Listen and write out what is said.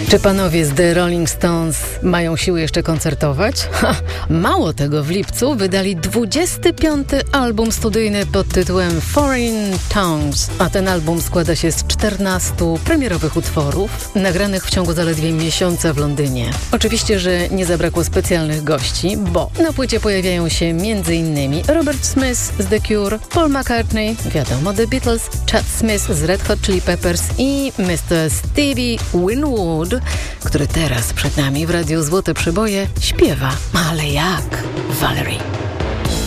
Czy panowie z The Rolling Stones mają siły jeszcze koncertować? Mało tego, w lipcu wydali 25. album studyjny pod tytułem Foreign Tongues, a ten album składa się z 14 premierowych utworów, nagranych w ciągu zaledwie miesiąca w Londynie. Oczywiście, że nie zabrakło specjalnych gości, bo na płycie pojawiają się m.in. Robert Smith z The Cure, Paul McCartney, wiadomo The Beatles, Chad Smith z Red Hot Chili Peppers i Mr. Stevie Winwood, który teraz przed nami w Radiu Złote Przyboje śpiewa. Ale jak? Valerie.